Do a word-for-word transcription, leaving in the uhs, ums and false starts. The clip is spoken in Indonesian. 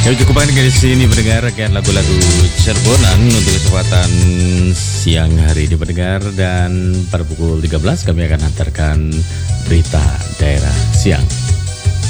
Ya cukupkan di sini mendengarkan lagu-lagu Cirebonan untuk kesempatan siang hari di pendengar, dan pada pukul tiga belas kami akan hantarkan berita daerah siang.